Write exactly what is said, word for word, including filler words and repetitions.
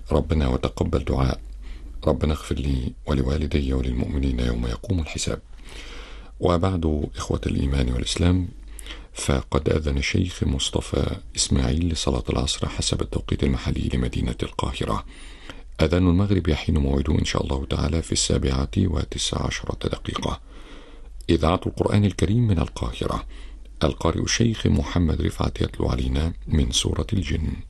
ربنا وتقبل دعاء. ربنا اغفر لي ولوالدي وللمؤمنين يوم يقوم الحساب. وبعد، إخوة الإيمان والإسلام، فقد أذن الشيخ مصطفى إسماعيل لصلاة العصر حسب التوقيت المحلي لمدينة القاهرة. أذان المغرب يحين موعده إن شاء الله تعالى في السابعة وتسع عشرة دقيقة. إذاعة القرآن الكريم من القاهرة. القارئ الشيخ محمد رفعت يتلو علينا من سورة الجن.